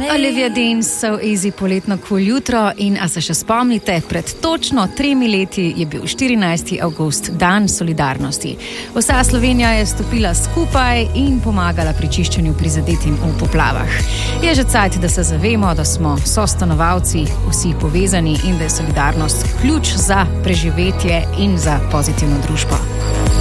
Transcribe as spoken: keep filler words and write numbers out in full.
Olivia Dean, So Easy, poletno kul jutro. In a se še spomnite, pred točno tremi leti je bil štirinajsti avgust, dan solidarnosti. Vsa Slovenija je stopila skupaj in pomagala pri čiščenju prizadetim v poplavah. Je že cajt, da se zavemo, da smo sostanovalci, vsi povezani in da je solidarnost ključ za preživetje in za pozitivno družbo.